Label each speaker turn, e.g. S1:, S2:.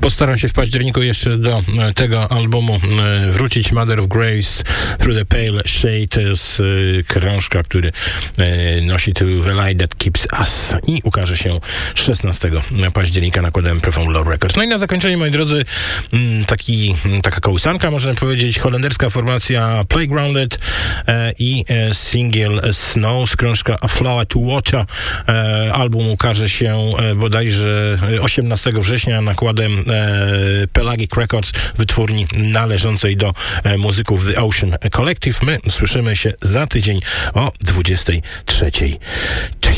S1: Postaram się w październiku jeszcze do tego albumu wrócić. Mother of Grace, Through the Pale Shade, to jest krążka, który nosi tytuł The Light That Keeps Us i ukaże się 16 października nakładem Profound Love Records. No i na zakończenie, moi drodzy, taka kołysanka, można powiedzieć, holenderska formacja Playgrounded i singiel Snow, krążka A Flower to Water. Album ukaże się bodajże 18 września nakładem Pelagic Records, wytwórni należącej do muzyków The Ocean Collective. My słyszymy się za tydzień o 23:00.